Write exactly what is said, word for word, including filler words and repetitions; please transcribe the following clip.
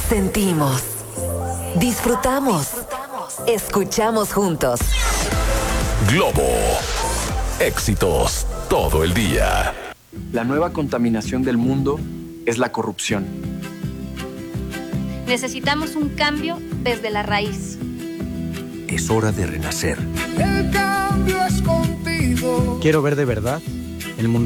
Sentimos, disfrutamos, escuchamos juntos. Globo. Éxitos todo el día. La nueva contaminación del mundo es la corrupción. Necesitamos un cambio desde la raíz. Es hora de renacer. El cambio es contigo. Quiero ver de verdad el mundo